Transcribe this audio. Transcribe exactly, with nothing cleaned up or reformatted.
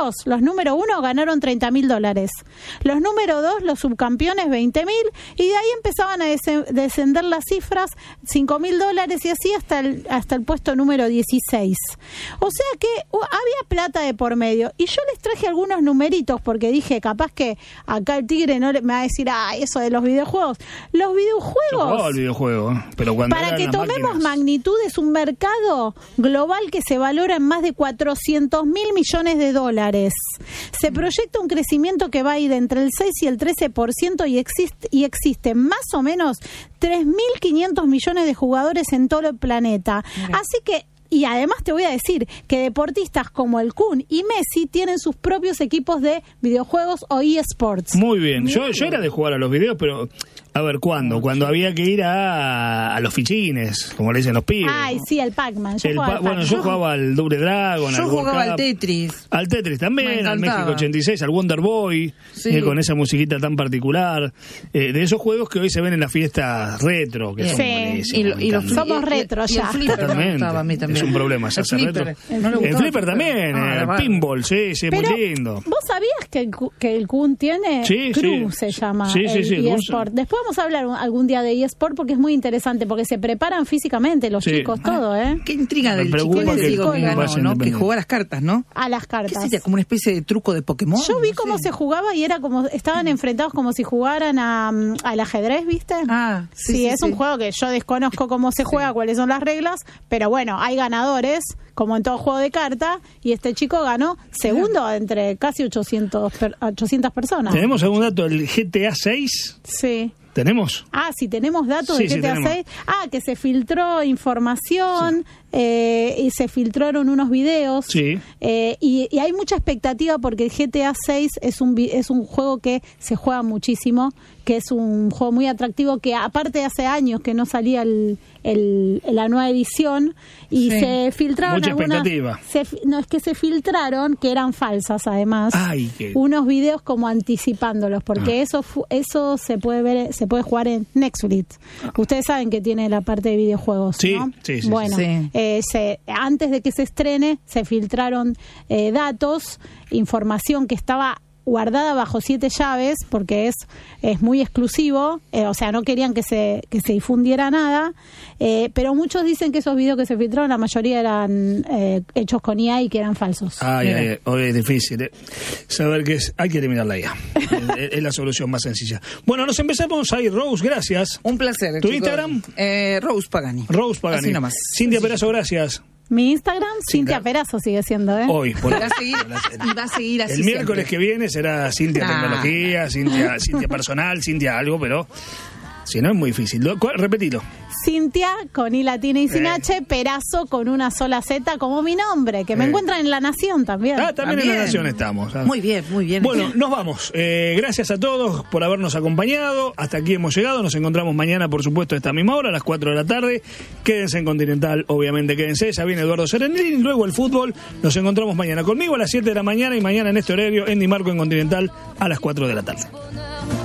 primeros, los número uno, ganaron treinta mil dólares. Los número dos, los subcampeones, veinte mil. Y de ahí empezaban a des- descender las cifras, cinco mil dólares y así hasta el, hasta el puesto número dieciséis. O sea que uh, había plata de por medio. Y yo les traje algunos numeritos porque dije, capaz que acá el tigre no le, me va a decir, ah, eso de los videojuegos. Los videojuegos... Yo jugaba al videojuego, ¿eh? Pero cuando para eran que las tomemos máquinas... magnitud, es un mercado global que se valora en más de cuatrocientos mil millones de dólares. Se proyecta un crecimiento que va a ir entre el seis y el trece por ciento y existe, y existen más o menos tres mil quinientos millones de jugadores en todo el planeta. Mira. Así que, y además te voy a decir que deportistas como el Kun y Messi tienen sus propios equipos de videojuegos o eSports. Muy bien. Yo, yo era de jugar a los videos, pero... A ver, ¿cuándo? Cuando había que ir a, a los fichines, como le dicen los pibes. Ay, sí, el Pac-Man. Yo el jugaba pa- al bueno, Pac-Man. yo jugaba al Double Dragon, yo al World jugaba Cup, al Tetris. Al Tetris también, al México ochenta y seis, al Wonder Boy, sí. eh, con esa musiquita tan particular. Eh, de esos juegos que hoy se ven en las fiestas retro, que Sí. son buenísimos. Y, lo- y los Somos y- retro y, ya. Y el flipper me Totalmente. gustaba a mí también. Es un problema, El se hace flipper. retro. ¿No le El gustaba flipper también, Ah, eh, la el verdad. pinball, sí, sí, Pero, muy lindo. ¿vos sabías que el, Ku- que el Kun tiene? Sí, Crew sí. se llama, Sí, sí, el sí, el Kun eSport. Después vamos a hablar un- algún día de eSport porque es muy interesante, porque se preparan físicamente los Sí. chicos, todo, ¿eh? Qué intriga Me del chico preocupa ese que digo, que el ganó, pase ¿no? Que independiente. jugó a las cartas, ¿no? A las ¿Qué cartas. sería? ¿Como una especie de truco de Pokémon? Yo vi No cómo sé. se jugaba y era como, estaban enfrentados como si jugaran a, mm, al ajedrez, ¿viste? Ah, Sí, sí, sí, es sí. un juego que yo desconozco cómo se juega, cuáles son las reglas, pero bueno, hay ganadores, como en todo juego de carta, y este chico ganó segundo entre casi ochocientos per- ochocientas personas. ¿Tenemos algún dato del G T A seis? Sí. ¿Tenemos? Ah, si tenemos datos Sí, de sí, G T A tenemos. seis. Ah, que se filtró información, eh, y se filtraron unos videos. Sí. Eh, y, y hay mucha expectativa porque el G T A seis es un, vi- es un juego que se juega muchísimo, que es un juego muy atractivo, que aparte hace años que no salía el, el- la nueva edición y Sí. se filtraron Mucha algunas... expectativa. se fi- no, es que se filtraron, que eran falsas además, Ay, qué- unos videos como anticipándolos, porque Ah. eso fu- eso se puede ver, se puede jugar en Netflix. Ustedes saben que tiene la parte de videojuegos, Sí, ¿no? sí, sí, Bueno, sí. eh, se- antes de que se estrene se filtraron eh, datos, información que estaba guardada bajo siete llaves porque es es muy exclusivo, eh, o sea, no querían que se que se difundiera nada, eh, pero muchos dicen que esos videos que se filtraron la mayoría eran eh, hechos con I A y que eran falsos. Ay, Mira. ay, ay, hoy es difícil, ¿eh? Saber que es, hay que eliminar la I A. es, es la solución más sencilla. Bueno, nos empezamos a ir, Rose, gracias. Un placer. ¿Tu chicos. Instagram? Eh, Rose Pagani. Rose Pagani. Así nomás. Cintia Perazo, gracias. Mi Instagram, Cintia claro. Perazo sigue siendo, ¿eh? Hoy, por Y va a seguir, y va a seguir así el miércoles siempre. que viene será Cintia Ah. Tecnología, Cintia, Cintia Personal, Cintia algo, pero si no es muy difícil. Lo- cu- Repetilo. Cintia con I latina y sin Eh. H, Perazo con una sola Z como mi nombre, que me Eh. encuentran en La Nación también. Ah, también en También. La Nación estamos. ah. Muy bien, muy bien. Bueno, nos vamos. Eh, gracias a todos por habernos acompañado. Hasta aquí hemos llegado. Nos encontramos mañana, por supuesto, a esta misma hora, a las cuatro de la tarde. Quédense en Continental, obviamente, quédense. Ya viene Eduardo Serenini. Luego el fútbol. Nos encontramos mañana conmigo a las siete de la mañana y mañana en este horario, en Di Marco en Continental, a las cuatro de la tarde.